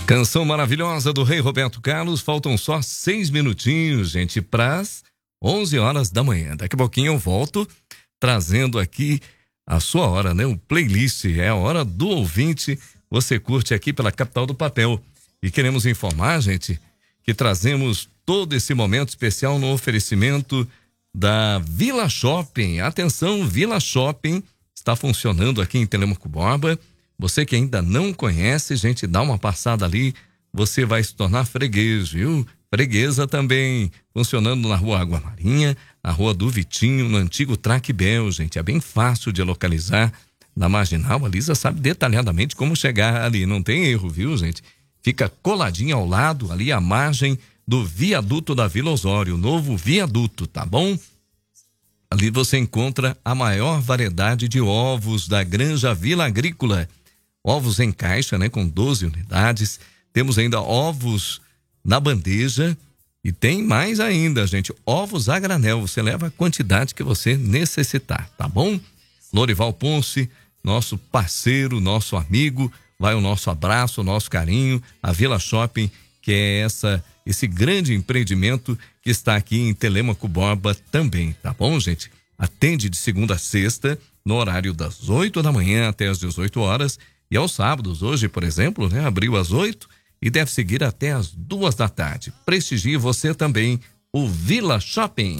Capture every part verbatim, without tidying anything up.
Canção maravilhosa do Rei Roberto Carlos. Faltam só seis minutinhos, gente, para as onze horas da manhã. Daqui a pouquinho eu volto trazendo aqui a sua hora, né? O playlist é a hora do ouvinte. Você curte aqui pela Capital do Papel. E queremos informar, gente, que trazemos todo esse momento especial no oferecimento da Vila Shopping. Atenção, Vila Shopping está funcionando aqui em Telêmaco Borba. Você que ainda não conhece, gente, dá uma passada ali, você vai se tornar freguês, viu? Freguesa também, funcionando na Rua Água Marinha, na Rua do Vitinho, no antigo Traquibel, gente, é bem fácil de localizar. Na Marginal, a Lisa sabe detalhadamente como chegar ali, não tem erro, viu, gente? Fica coladinho ao lado, ali à margem do viaduto da Vila Osório, novo viaduto, tá bom? Ali você encontra a maior variedade de ovos da Granja Vila Agrícola. Ovos em caixa, né, com doze unidades. Temos ainda ovos na bandeja e tem mais ainda, gente, ovos a granel. Você leva a quantidade que você necessitar, tá bom? Lorival Ponce, nosso parceiro, nosso amigo, vai o nosso abraço, o nosso carinho. A Vila Shopping, que é essa, esse grande empreendimento que está aqui em Telêmaco Borba também, tá bom, gente? Atende de segunda a sexta, no horário das oito da manhã até as dezoito horas. E aos sábados, hoje, por exemplo, né, abriu às oito e deve seguir até às duas da tarde. Prestigie você também o Vila Shopping.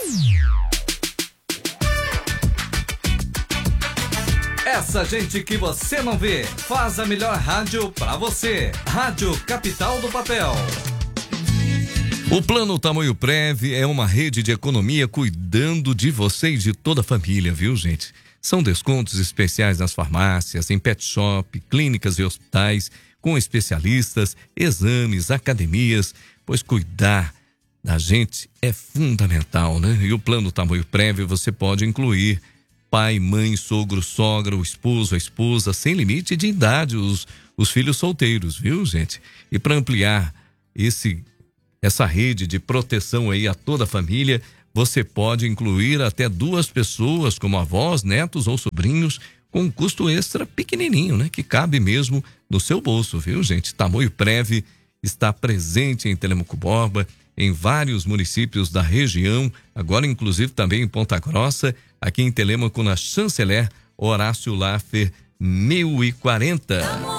Essa gente que você não vê, faz a melhor rádio pra você. Rádio Capital do Papel. O Plano Tamoio Prev é uma rede de economia cuidando de você e de toda a família, viu, gente? São descontos especiais nas farmácias, em pet shop, clínicas e hospitais, com especialistas, exames, academias, pois cuidar da gente é fundamental, né? E o Plano Tamoio Prev você pode incluir pai, mãe, sogro, sogra, o esposo, a esposa, sem limite de idade, os, os filhos solteiros, viu, gente? E para ampliar esse, essa rede de proteção aí a toda a família, você pode incluir até duas pessoas, como avós, netos ou sobrinhos, com um custo extra pequenininho, né? Que cabe mesmo no seu bolso, viu, gente? Tamoio Prev está presente em Telêmaco Borba, em vários municípios da região, agora inclusive também em Ponta Grossa, aqui em Telêmaco, na Chanceler Horácio Laffer mil e quarenta.